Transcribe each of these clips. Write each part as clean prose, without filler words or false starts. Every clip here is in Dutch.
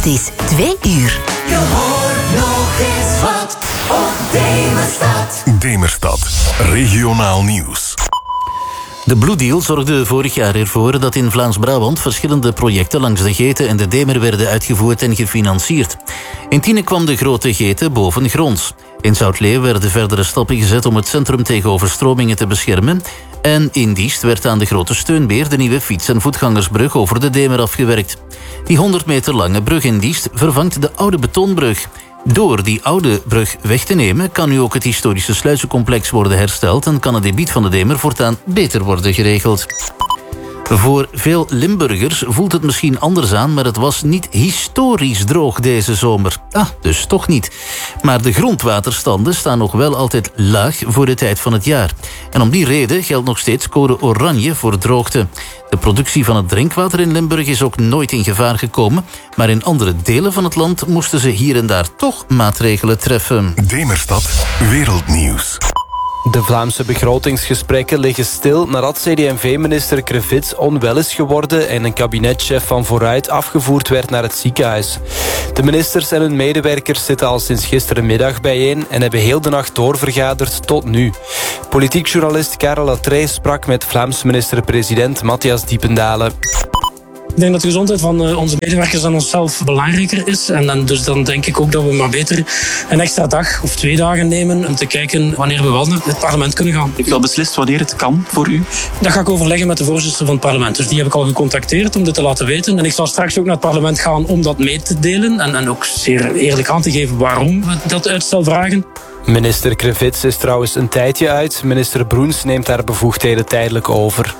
Het is 2 uur. Je hoort nog eens wat op Demerstad. Demerstad, regionaal nieuws. De Blue Deal zorgde vorig jaar ervoor dat in Vlaams-Brabant verschillende projecten langs de Gete en de Demer werden uitgevoerd en gefinancierd. In Tiene kwam de Grote Gete bovengronds. In Zoutleeuw werden verdere stappen gezet om het centrum tegen overstromingen te beschermen. En in Diest werd aan de Grote Steunbeer de nieuwe fiets- en voetgangersbrug over de Demer afgewerkt. Die 100 meter lange brug in Diest vervangt de oude betonbrug. Door die oude brug weg te nemen kan nu ook het historische sluizencomplex worden hersteld en kan het debiet van de Demer voortaan beter worden geregeld. Voor veel Limburgers voelt het misschien anders aan, maar het was niet historisch droog deze zomer. Dus toch niet. Maar de grondwaterstanden staan nog wel altijd laag voor de tijd van het jaar. En om die reden geldt nog steeds code oranje voor droogte. De productie van het drinkwater in Limburg is ook nooit in gevaar gekomen, maar in andere delen van het land moesten ze hier en daar toch maatregelen treffen. Demerstad, wereldnieuws. De Vlaamse begrotingsgesprekken liggen stil nadat CD&V-minister Crevits onwel is geworden en een kabinetchef van Vooruit afgevoerd werd naar het ziekenhuis. De ministers en hun medewerkers zitten al sinds gisterenmiddag bijeen en hebben heel de nacht doorvergaderd tot nu. Politiek journalist Karel Latrey sprak met Vlaams minister-president Matthias Diependalen. Ik denk dat de gezondheid van onze medewerkers en onszelf belangrijker is. En dus dan denk ik ook dat we maar beter een extra dag of 2 dagen nemen om te kijken wanneer we wel naar het parlement kunnen gaan. Heb je al beslist wanneer het kan voor u? Dat ga ik overleggen met de voorzitter van het parlement. Dus die heb ik al gecontacteerd om dit te laten weten. En ik zal straks ook naar het parlement gaan om dat mee te delen. En ook zeer eerlijk aan te geven waarom we dat uitstel vragen. Minister Crevits is trouwens een tijdje uit. Minister Broens neemt haar bevoegdheden tijdelijk over.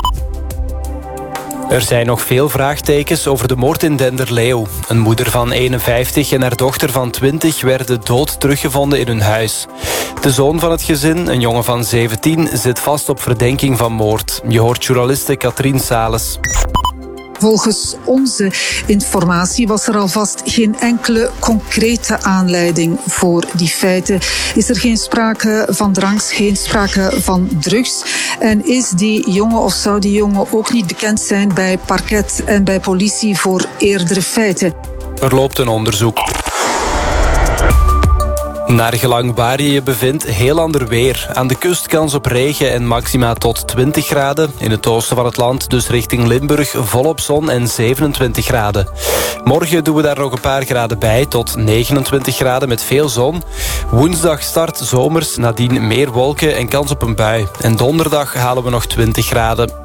Er zijn nog veel vraagtekens over de moord in Denderleeuw. Een moeder van 51 en haar dochter van 20 werden dood teruggevonden in hun huis. De zoon van het gezin, een jongen van 17, zit vast op verdenking van moord. Je hoort journaliste Katrien Sales. Volgens onze informatie was er alvast geen enkele concrete aanleiding voor die feiten. Is er geen sprake van drangs, geen sprake van drugs. En is die jongen of zou die jongen ook niet bekend zijn bij parket en bij politie voor eerdere feiten? Er loopt een onderzoek. Naar gelang waar je je bevindt, heel ander weer. Aan de kust kans op regen en maxima tot 20 graden. In het oosten van het land, dus richting Limburg, volop zon en 27 graden. Morgen doen we daar nog een paar graden bij, tot 29 graden met veel zon. Woensdag start zomers, nadien meer wolken en kans op een bui. En donderdag halen we nog 20 graden.